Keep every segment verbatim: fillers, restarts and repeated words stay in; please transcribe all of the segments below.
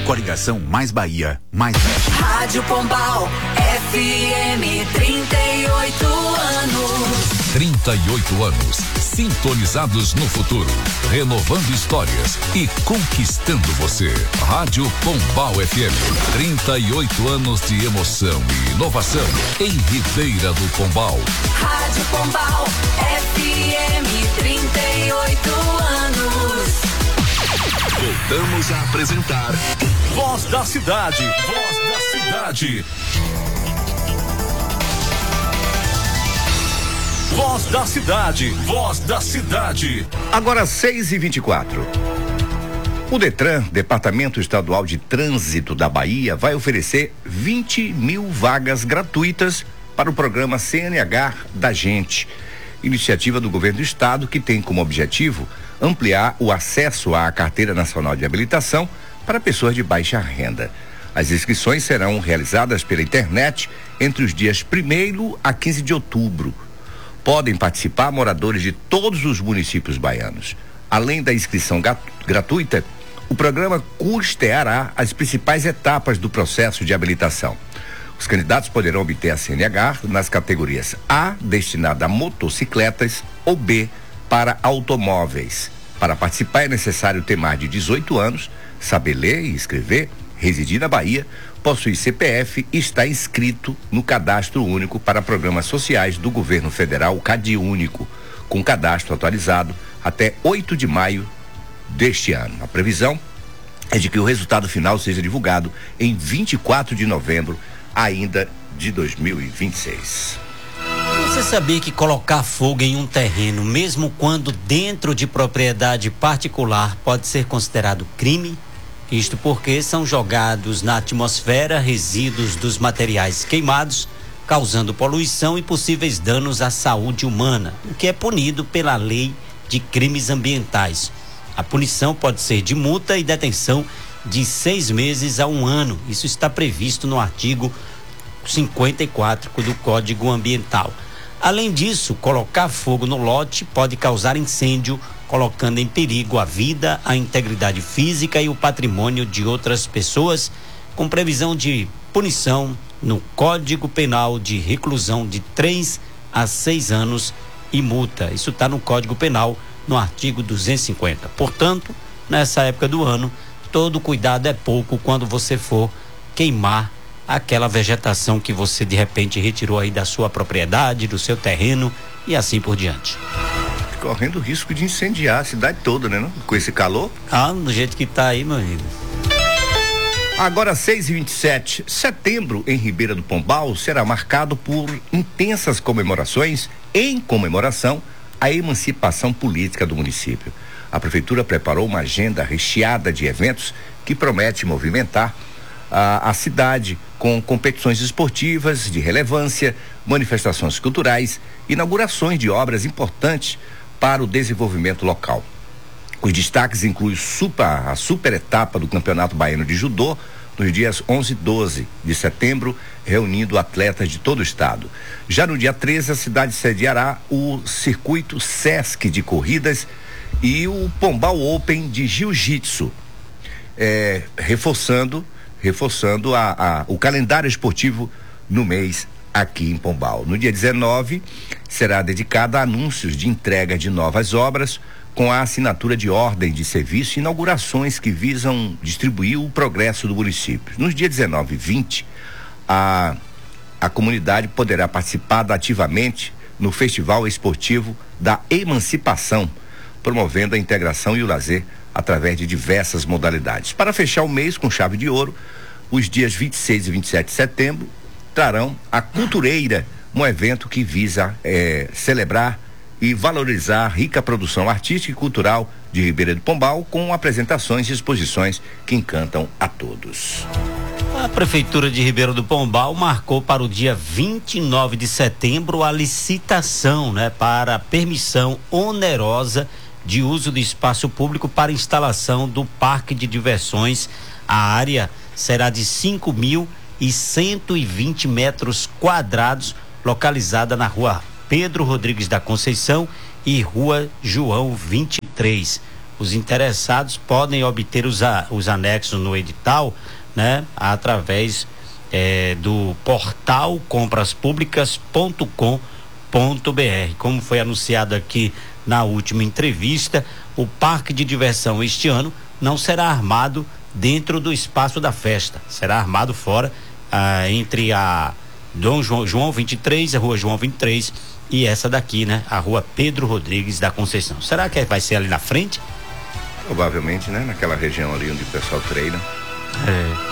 Coligação Mais Bahia, mais perto. Rádio Pombal, F M, trinta e oito anos. trinta e oito anos, sintonizados no futuro, renovando histórias e conquistando você. Rádio Pombal F M, trinta e oito anos de emoção e inovação em Ribeira do Pombal. Rádio Pombal, F M, trinta e oito anos. Voltamos a apresentar Voz da Cidade. Voz da Cidade. Voz da Cidade. Voz da Cidade. Agora seis e vinte e quatro. O Detran, Departamento Estadual de Trânsito da Bahia, vai oferecer vinte mil vagas gratuitas para o programa C N H da Gente, iniciativa do governo do estado que tem como objetivo ampliar o acesso à Carteira Nacional de Habilitação para pessoas de baixa renda. As inscrições serão realizadas pela internet entre os dias primeiro a quinze de outubro. Podem participar moradores de todos os municípios baianos. Além da inscrição gratuita, o programa custeará as principais etapas do processo de habilitação. Os candidatos poderão obter a C N H nas categorias A, destinada a motocicletas, ou B, para automóveis. Para participar é necessário ter mais de dezoito anos, saber ler e escrever, residir na Bahia, possuir C P F e estar inscrito no Cadastro Único para Programas Sociais do Governo Federal, o CadÚnico, com cadastro atualizado até oito de maio deste ano. A previsão é de que o resultado final seja divulgado em vinte e quatro de novembro, ainda de dois mil e vinte e seis. Você sabia que colocar fogo em um terreno, mesmo quando dentro de propriedade particular, pode ser considerado crime? Isto porque são jogados na atmosfera resíduos dos materiais queimados, causando poluição e possíveis danos à saúde humana, o que é punido pela Lei de Crimes Ambientais. A punição pode ser de multa e detenção de seis meses a um ano. Isso está previsto no artigo cinquenta e quatro do Código Ambiental. Além disso, colocar fogo no lote pode causar incêndio, colocando em perigo a vida, a integridade física e o patrimônio de outras pessoas, com previsão de punição no Código Penal de reclusão de três a seis anos e multa. Isso está no Código Penal, no artigo duzentos e cinquenta. Portanto, nessa época do ano, todo cuidado é pouco quando você for queimar aquela vegetação que você de repente retirou aí da sua propriedade, do seu terreno e assim por diante. Correndo o risco de incendiar a cidade toda, né? Não? Com esse calor. Ah, do jeito que tá aí, meu amigo. Agora seis e vinte e sete, setembro em Ribeira do Pombal será marcado por intensas comemorações em comemoração à emancipação política do município. A prefeitura preparou uma agenda recheada de eventos que promete movimentar a, a cidade com competições esportivas de relevância, manifestações culturais, inaugurações de obras importantes para o desenvolvimento local. Os destaques incluem super, a super etapa do Campeonato Baiano de Judô nos dias onze e doze de setembro, reunindo atletas de todo o estado. Já no dia treze, a cidade sediará o circuito Sesc de corridas e o Pombal Open de Jiu-Jitsu, é, reforçando reforçando a, a, o calendário esportivo no mês aqui em Pombal. No dia dezenove, será dedicado a anúncios de entrega de novas obras, com a assinatura de ordem de serviço e inaugurações que visam distribuir o progresso do município. Nos dias dezenove e vinte, a, a comunidade poderá participar ativamente no Festival Esportivo da Emancipação, promovendo a integração e o lazer através de diversas modalidades. Para fechar o mês com chave de ouro, os dias vinte e seis e vinte e sete de setembro trarão a Cultureira, um evento que visa é, celebrar e valorizar a rica produção artística e cultural de Ribeira do Pombal, com apresentações e exposições que encantam a todos. A Prefeitura de Ribeira do Pombal marcou para o dia vinte e nove de setembro a licitação, né, para a permissão onerosa de uso do espaço público para instalação do parque de diversões. A área será de cinco mil e cento e vinte metros quadrados, localizada na rua Pedro Rodrigues da Conceição e rua João vinte e três. Os interessados podem obter os, a, os anexos no edital, né, através é, do portal compras públicas ponto com ponto br. Como foi anunciado aqui na última entrevista, o parque de diversão este ano não será armado dentro do espaço da festa, será armado fora, ah, entre a Dom João, João vinte e três, a rua João vinte e três e essa daqui, né, a rua Pedro Rodrigues da Conceição. Será que vai ser ali na frente? Provavelmente, né, naquela região ali onde o pessoal treina. É.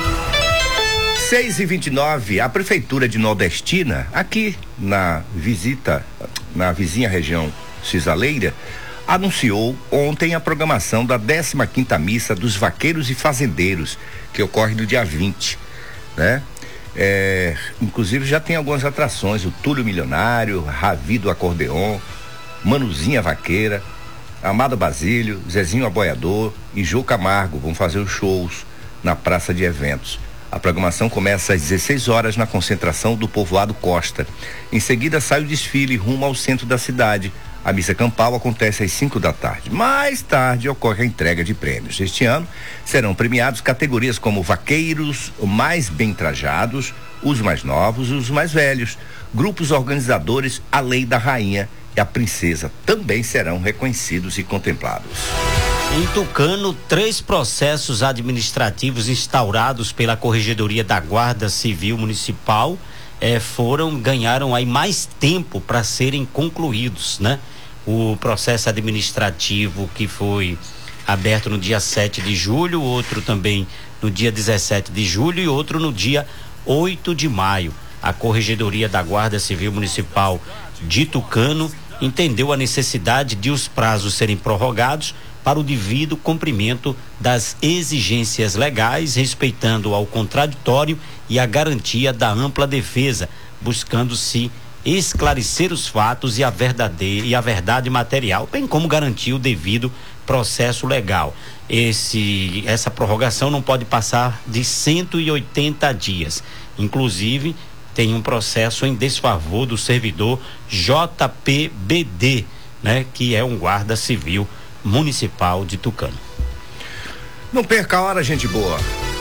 seis e vinte e nove, a Prefeitura de Nordestina, aqui na visita, na vizinha região Cisaleira, anunciou ontem a programação da décima quinta Missa dos Vaqueiros e Fazendeiros, que ocorre no dia vinte, né? É, inclusive já tem algumas atrações, o Túlio Milionário, Ravi do Acordeon, Manuzinha Vaqueira, Amado Basílio, Zezinho Aboiador e Jô Camargo vão fazer os shows na praça de eventos. A programação começa às dezesseis horas na concentração do povoado Costa. Em seguida sai o desfile rumo ao centro da cidade. A missa campal acontece às cinco da tarde. Mais tarde ocorre a entrega de prêmios. Este ano serão premiados categorias como vaqueiros mais bem trajados, os mais novos e os mais velhos. Grupos organizadores, a Lei da Rainha e a Princesa também serão reconhecidos e contemplados. Em Tucano, três processos administrativos instaurados pela Corregedoria da Guarda Civil Municipal eh, foram, ganharam aí mais tempo para serem concluídos, né? O processo administrativo que foi aberto no dia sete de julho, outro também no dia dezessete de julho e outro no dia oito de maio. A Corregedoria da Guarda Civil Municipal de Tucano entendeu a necessidade de os prazos serem prorrogados para o devido cumprimento das exigências legais, respeitando ao contraditório e a garantia da ampla defesa, buscando-se esclarecer os fatos e a verdadeira e a verdade material, bem como garantir o devido processo legal. Esse essa prorrogação não pode passar de cento e oitenta dias. Inclusive, tem um processo em desfavor do servidor J P B D, né, que é um guarda civil municipal de Tucano. Não perca a hora, gente boa.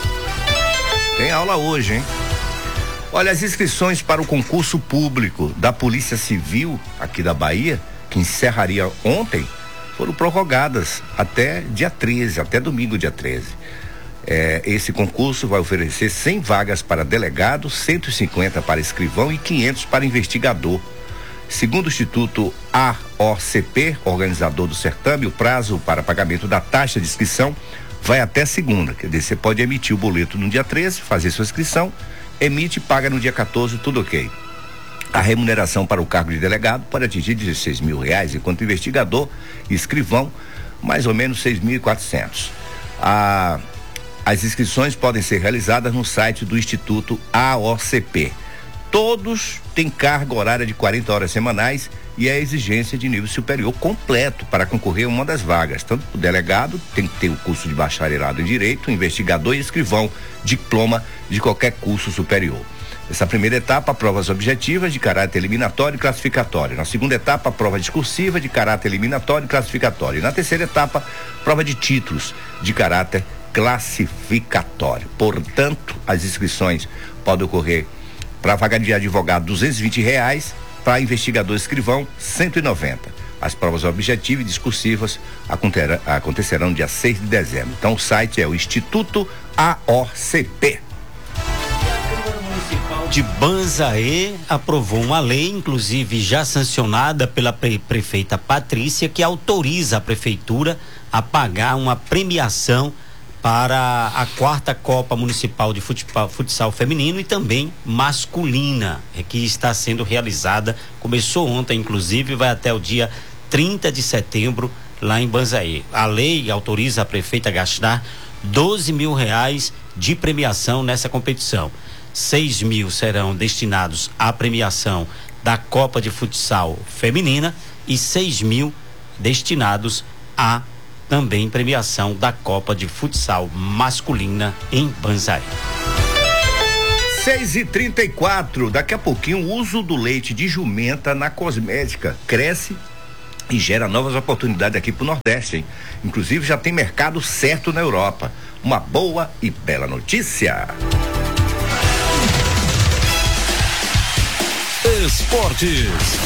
Tem aula hoje, hein? Olha, as inscrições para o concurso público da Polícia Civil aqui da Bahia, que encerraria ontem, foram prorrogadas até dia treze, até domingo dia treze. É, esse concurso vai oferecer cem vagas para delegado, cento e cinquenta para escrivão e quinhentos para investigador. Segundo o Instituto A O C P, organizador do certame, o prazo para pagamento da taxa de inscrição vai até segunda. Quer dizer, você pode emitir o boleto no dia treze, fazer sua inscrição, emite e paga no dia quatorze, tudo ok. A remuneração para o cargo de delegado pode atingir dezesseis mil reais, enquanto investigador e escrivão, mais ou menos seis mil e quatrocentos. A, as inscrições podem ser realizadas no site do Instituto A O C P. Todos têm carga horária de quarenta horas semanais e a exigência de nível superior completo para concorrer a uma das vagas. Tanto o delegado tem que ter o curso de bacharelado em Direito, investigador e escrivão, diploma de qualquer curso superior. Nessa primeira etapa, provas objetivas de caráter eliminatório e classificatório. Na segunda etapa, prova discursiva de caráter eliminatório e classificatório. E na terceira etapa, prova de títulos de caráter classificatório. Portanto, as inscrições podem ocorrer para vaga de advogado duzentos e vinte reais, para investigador escrivão cento e noventa. As provas objetivas e discursivas acontecerão dia seis de dezembro. Então o site é o Instituto A O C P. A Câmara Municipal de Banzaê aprovou uma lei, inclusive já sancionada pela pre- prefeita Patrícia, que autoriza a prefeitura a pagar uma premiação para a quarta Copa Municipal de Futsal, futsal Feminino e também masculina, que está sendo realizada, começou ontem inclusive, vai até o dia trinta de setembro lá em Banzaê. A lei autoriza a prefeita a gastar doze mil reais de premiação nessa competição. seis mil serão destinados à premiação da Copa de Futsal Feminina e seis mil destinados a também premiação da Copa de Futsal Masculina em Banzaé. seis e trinta e quatro, daqui a pouquinho o uso do leite de jumenta na cosmética cresce e gera novas oportunidades aqui pro Nordeste, hein? Inclusive já tem mercado certo na Europa. Uma boa e bela notícia. Esportes.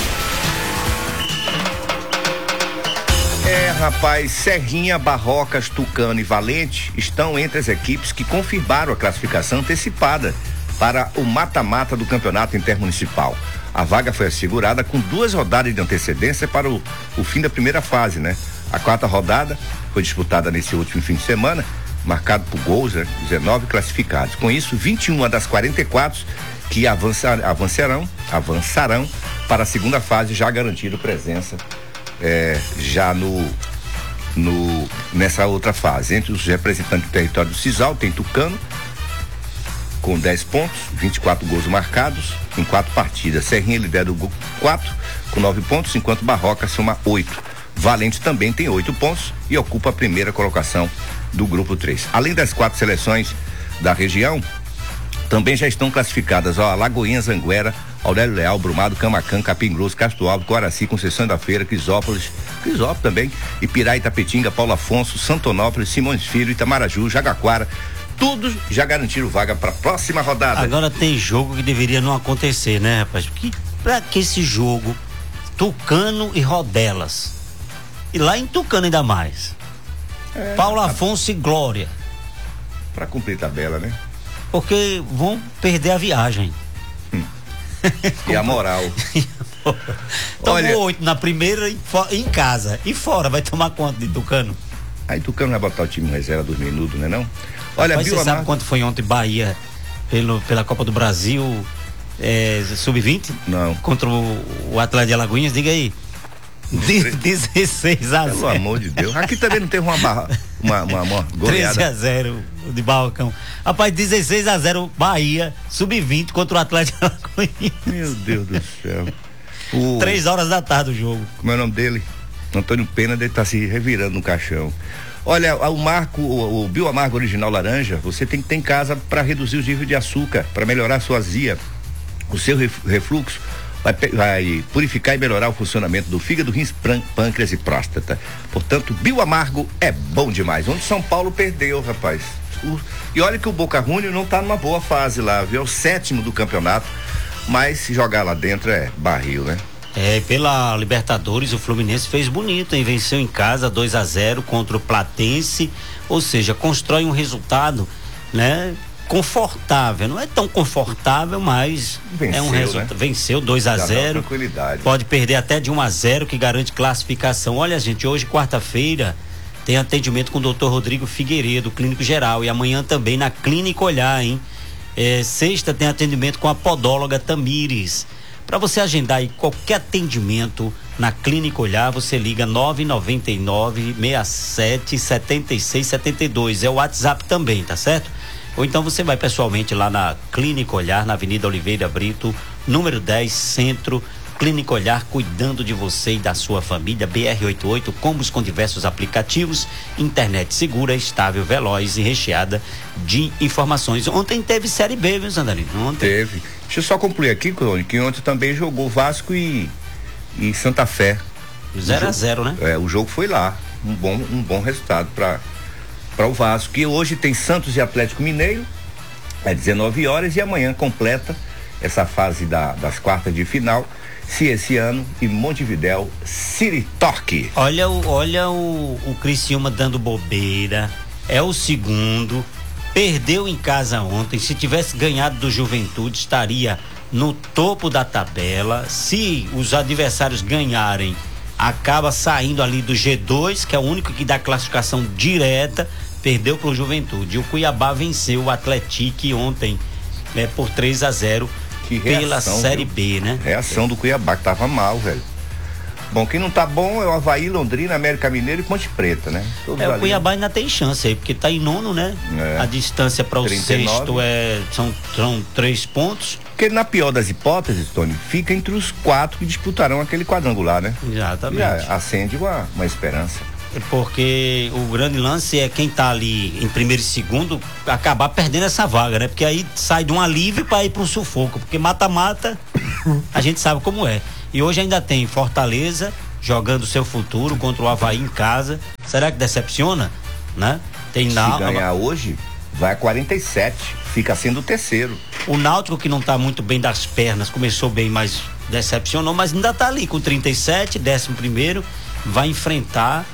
É, rapaz, Serrinha, Barrocas, Tucano e Valente estão entre as equipes que confirmaram a classificação antecipada para o mata-mata do campeonato intermunicipal. A vaga foi assegurada com duas rodadas de antecedência para o, o fim da primeira fase, né? A quarta rodada foi disputada nesse último fim de semana, marcado por gols, né? dezenove classificados. Com isso, vinte e uma das quarenta e quatro que avançar, avançarão, avançarão para a segunda fase, já garantindo presença é, já no, no nessa outra fase. Entre os representantes do território do Cisal tem Tucano com dez pontos, vinte e quatro gols marcados em quatro partidas. Serrinha lidera o quatro com nove pontos, enquanto Barroca soma oito. Valente também tem oito pontos e ocupa a primeira colocação do grupo três. Além das quatro seleções da região, também já estão classificadas ó, Alagoinhas, Anguera, Aurélio Leal, Brumado, Camacan, Capim Grosso, Castro Alto, Coraci, Conceição da Feira, Crisópolis, Crisópolis também, Ipirá, Itapetinga, Paulo Afonso, Santonópolis, Simões Filho, Itamaraju, Jaguaquara, tudo já garantiram vaga para a próxima rodada. Agora tem jogo que deveria não acontecer, né, rapaz? Porque, pra que esse jogo? Tucano e Rodelas. E lá em Tucano ainda mais. É, Paulo Afonso a... e Glória. Para cumprir tabela, né? Porque vão perder a viagem. Hum. E a moral. Tomou Olha... oito na primeira em, em casa. E fora, vai tomar conta de Tucano. Aí Tucano vai botar o time em reserva dos minutos, né não? Olha, Mas você sabe Amar... quanto foi ontem Bahia pelo, pela Copa do Brasil é, sub vinte? Não. Contra o, o Atlético de Alagoinhas, diga aí. dezesseis a zero. Pelo amor de Deus. Aqui também não teve uma barra, uma, uma, uma goleada. treze a zero de Balcão. Rapaz, dezesseis a zero Bahia, sub vinte contra o Atlético de Alagoinhas. Meu Deus do céu. O... Três horas da tarde o jogo. Como é o nome dele? Antônio Pena, dele tá se revirando no caixão. Olha, o Marco, o, o Bioamargo Original Laranja, você tem que ter em casa para reduzir os níveis de açúcar, para melhorar a sua azia, o seu refluxo, vai, vai purificar e melhorar o funcionamento do fígado, rins, pâncreas e próstata. Portanto, Bioamargo é bom demais. Onde São Paulo perdeu, rapaz. O, e olha que o Boca Juniors não tá numa boa fase lá, viu? É o sétimo do campeonato, mas se jogar lá dentro é barril, né? É, pela Libertadores o Fluminense fez bonito, hein? Venceu em casa dois a zero contra o Platense, ou seja, constrói um resultado, né? Confortável, não é tão confortável, mas venceu, é um resultado, né? Venceu dois a zero, pode perder até de um a zero, que garante classificação. Olha, gente, hoje quarta-feira tem atendimento com o doutor Rodrigo Figueiredo, clínico geral, e amanhã também na Clínica Olhar, hein? É, sexta tem atendimento com a podóloga Tamires. Para você agendar aí qualquer atendimento na Clínica Olhar, você liga nove nove nove, seis sete, sete seis sete dois, é o WhatsApp também, tá certo? Ou então você vai pessoalmente lá na Clínica Olhar, na Avenida Oliveira Brito, número dez, Centro. Clínica Olhar, cuidando de você e da sua família. B R oitenta e oito, combos com diversos aplicativos, internet segura, estável, veloz e recheada de informações. Ontem teve Série B, viu, Sandarino? Ontem teve. Deixa eu só concluir aqui, que ontem também jogou Vasco e, e Santa Fé. zero a zero, né? É, o jogo foi lá. Um bom, um bom resultado para para o Vasco. E hoje tem Santos e Atlético Mineiro, às dezenove horas, e amanhã completa essa fase da, das quartas de final. Cieciano e Montevidéu, City Torque. Olha o, olha o, o Criciúma dando bobeira, é o segundo, perdeu em casa ontem. Se tivesse ganhado do Juventude, estaria no topo da tabela. Se os adversários ganharem, acaba saindo ali do G dois, que é o único que dá classificação direta. Perdeu pro Juventude. O Cuiabá venceu o Atlético ontem, né, por três a zero. Que reação, pela Série viu? B, né? Reação do Cuiabá, que tava mal, velho. Bom, quem não tá bom é o Avaí, Londrina, América Mineiro e Ponte Preta, né? Todos é, o ali. Cuiabá ainda tem chance aí, porque tá em nono, né? É. A distância para o sexto é, são, são três pontos. Porque na pior das hipóteses, Tony, fica entre os quatro que disputarão aquele quadrangular, né? Exatamente. Já acende uma, uma esperança. Porque o grande lance é quem tá ali em primeiro e segundo acabar perdendo essa vaga, né? Porque aí sai de um alívio para ir para um sufoco, porque mata-mata a gente sabe como é. E hoje ainda tem Fortaleza, jogando o seu futuro contra o Avaí em casa. Será que decepciona? Né? Tem Se na... ganhar hoje, vai a quarenta e sete, fica sendo o terceiro. O Náutico, que não está muito bem das pernas, começou bem, mas decepcionou, mas ainda está ali com trinta e sete, décimo primeiro, vai enfrentar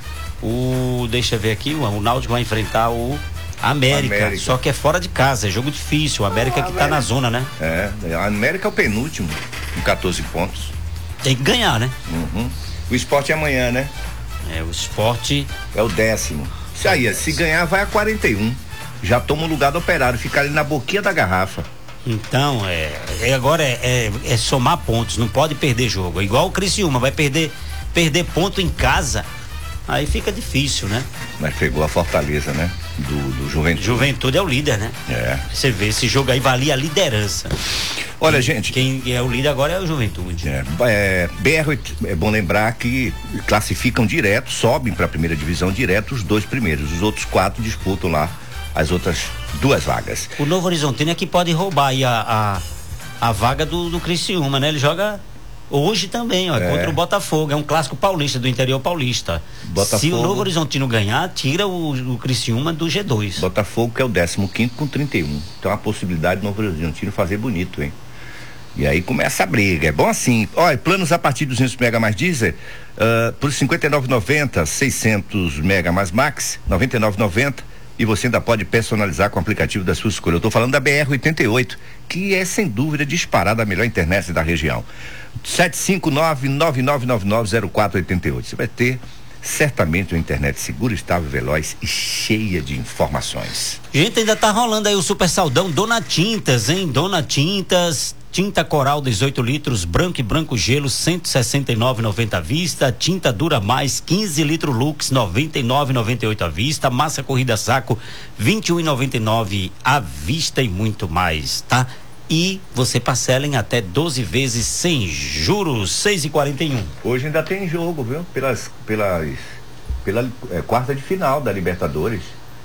o, deixa eu ver aqui, o, o Náutico vai enfrentar o América, América, só que é fora de casa, é jogo difícil, o América ah, que está na zona, né? É, a América é o penúltimo, com quatorze pontos. Tem que ganhar, né? Uhum. O Sport é amanhã, né? É, o Sport é o décimo. Se aí, se ganhar, vai a quarenta e um. Já toma o lugar do Operário, fica ali na boquinha da garrafa. Então, é, é agora é, é, é somar pontos, não pode perder jogo. É igual o Criciúma, vai perder, perder ponto em casa, aí fica difícil, né? Mas pegou a Fortaleza, né? Do, do Juventude. Juventude é o líder, né? É. Você vê, esse jogo aí valia a liderança. Olha, quem, gente. Quem é o líder agora é o Juventude. É, é, B R, é bom lembrar que classificam direto, sobem para a primeira divisão direto os dois primeiros. Os outros quatro disputam lá as outras duas vagas. O Novo Horizontino é que pode roubar aí a, a, a vaga do, do Criciúma, né? Ele joga hoje também, ó, é. contra o Botafogo. É um clássico paulista, do interior paulista. Botafogo, se o Novo Horizontino ganhar, tira o, o Criciúma do G dois. Botafogo, que é o décimo quinto com trinta e um. Então a possibilidade do Novo Horizontino fazer bonito, hein? E aí começa a briga. É bom assim. Olha, planos a partir de duzentos mega mais diesel, uh, por cinquenta e nove reais e noventa centavos, seiscentos mega mais max, noventa e nove reais e noventa centavos. E você ainda pode personalizar com o aplicativo da sua escolha. Eu estou falando da B R oitenta e oito, que é sem dúvida disparada a melhor internet da região. sete cinco nove, nove nove nove nove, zero quatro oito oito. Você vai ter certamente uma internet segura, estável, veloz e cheia de informações. Gente, ainda tá rolando aí o super saldão Dona Tintas, hein? Dona Tintas, tinta coral dezoito litros, branco e branco gelo cento e sessenta e nove reais e noventa centavos à vista, tinta dura mais quinze litros Lux noventa e nove reais e noventa e oito centavos à vista, massa corrida saco vinte e um reais e noventa e nove centavos à vista e muito mais, tá? E você parcela em até doze vezes sem juros, seis e quarenta e um. Hoje ainda tem jogo, viu? Pelas, pelas, pela é, quarta de final da Libertadores.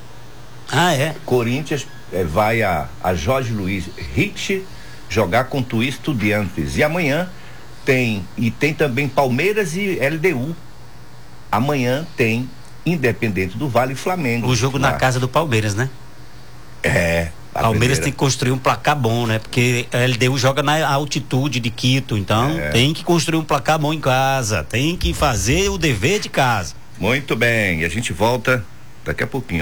Ah, é? Corinthians é, vai a, a Jorge Luiz Rich jogar contra o Estudiantes. E amanhã tem, e tem também Palmeiras e L D U. Amanhã tem Independente do Vale e Flamengo. O jogo lá na casa do Palmeiras, né? É. Palmeiras tem que construir um placar bom, né? Porque a L D U joga na altitude de Quito, então é. tem que construir um placar bom em casa, tem que fazer o dever de casa. Muito bem, e a gente volta daqui a pouquinho.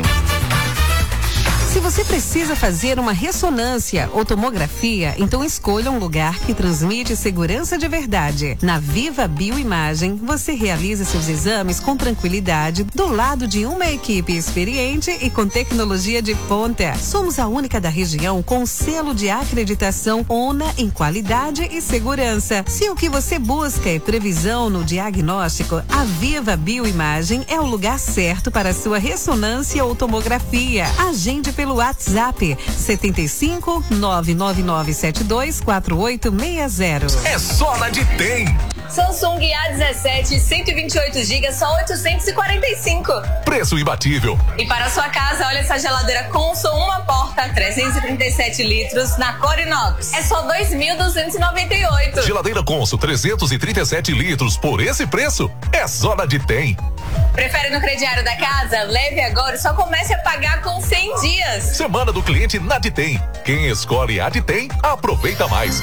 Se você precisa fazer uma ressonância ou tomografia, então escolha um lugar que transmite segurança de verdade. Na Viva Bioimagem, você realiza seus exames com tranquilidade, do lado de uma equipe experiente e com tecnologia de ponta. Somos a única da região com selo de acreditação ONA em qualidade e segurança. Se o que você busca é previsão no diagnóstico, a Viva Bioimagem é o lugar certo para sua ressonância ou tomografia. Agende pelo pelo WhatsApp setenta e cinco, nove nove nove sete dois, quatro oito seis zero. É só na de Tem. Samsung A dezessete, cento e vinte e oito gigas, só oitocentos e quarenta e cinco. Preço imbatível. E para sua casa, olha essa geladeira Consul, uma porta, trezentos e trinta e sete litros, na cor inox. É só dois mil duzentos e noventa e oito. Geladeira Consul, trezentos e trinta e sete litros, por esse preço, é só na de Tem. Prefere no crediário da casa? Leve agora e só comece a pagar com cem dias. Semana do cliente na de Tem. Quem escolhe a de Tem, aproveita mais.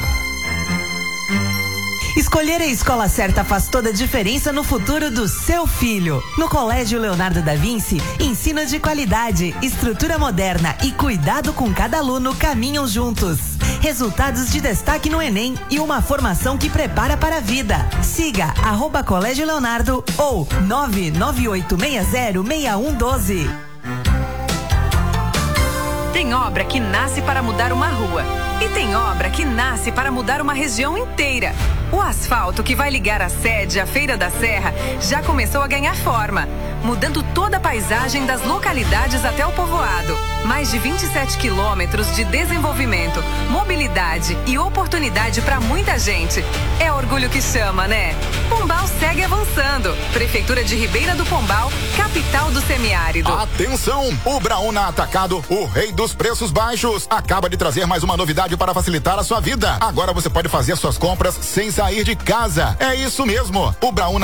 Escolher a escola certa faz toda a diferença no futuro do seu filho. No Colégio Leonardo da Vinci, ensino de qualidade, estrutura moderna e cuidado com cada aluno caminham juntos. Resultados de destaque no Enem e uma formação que prepara para a vida. Siga arroba Colégio Leonardo ou nove nove oito seis zero seis um um doze. Tem obra que nasce para mudar uma rua e tem obra que nasce para mudar uma região inteira. O asfalto que vai ligar a sede à Feira da Serra já começou a ganhar forma, mudando toda a paisagem das localidades até o povoado. Mais de vinte e sete quilômetros de desenvolvimento, mobilidade e oportunidade para muita gente. É orgulho que chama, né? Pombal segue avançando. Prefeitura de Ribeira do Pombal, capital do semiárido. Atenção! O Brauna Atacado, o rei dos preços baixos, acaba de trazer mais uma novidade para facilitar a sua vida. Agora você pode fazer suas compras sem sair de casa. É isso mesmo. O Brauna